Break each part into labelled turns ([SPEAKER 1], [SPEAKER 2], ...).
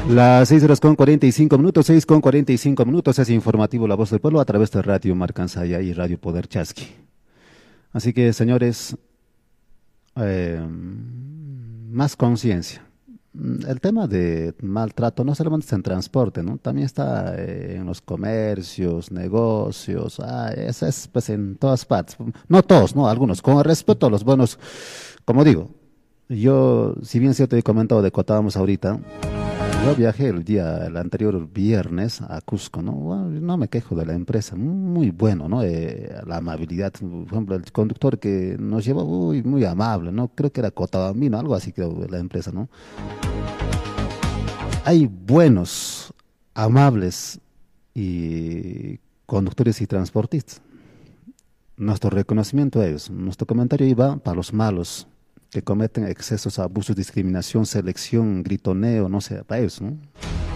[SPEAKER 1] Las 6 horas con 45 minutos, 6:45 minutos, es informativo La Voz del Pueblo a través de Radio Marcansaya y Radio Poder Chasqui. Así que, señores, más conciencia. El tema de maltrato no solamente está en transporte, ¿no? También está en los comercios, negocios, eso es pues en todas partes. No todos, ¿no? Algunos, con respeto a los buenos, como digo, yo, si bien cierto he comentado de Cotábamos ahorita, yo viajé el anterior viernes a Cusco, ¿no? Bueno, no me quejo de la empresa, muy bueno, ¿no? La amabilidad, por ejemplo, el conductor que nos llevó, muy amable, ¿no? Creo que era Cotabambino, algo así creo, la empresa, ¿no? Hay buenos, amables y conductores y transportistas. Nuestro reconocimiento a ellos. Nuestro comentario iba para los malos que cometen excesos, abusos, discriminación, selección, gritoneo, no sé, para ellos, ¿no?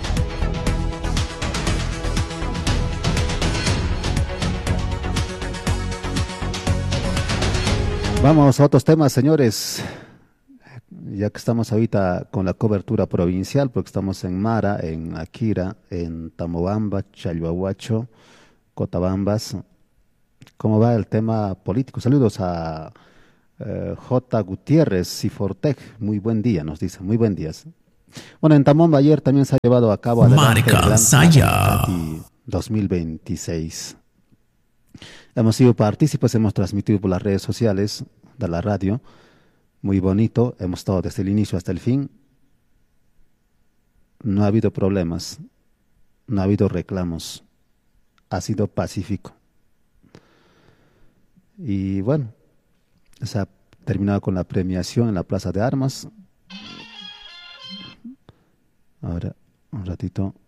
[SPEAKER 1] Vamos a otros temas, señores. Ya que estamos ahorita con la cobertura provincial, porque estamos en Mara, en Akira, en Tamobamba, Chalhuahuacho, Cotabambas. ¿Cómo va el tema político? Saludos a J. Gutiérrez, Cifortec. Muy buen día, nos dice. Muy buen día. Bueno, en Tamomba ayer también se ha llevado a cabo adelante el
[SPEAKER 2] Marca
[SPEAKER 1] Gran
[SPEAKER 2] Saya.
[SPEAKER 1] Cati 2026. Hemos sido partícipes, hemos transmitido por las redes sociales de la radio. Muy bonito, hemos estado desde el inicio hasta el fin. No ha habido problemas, no ha habido reclamos. Ha sido pacífico. Y bueno, se ha terminado con la premiación en la Plaza de Armas. Ahora, un ratito.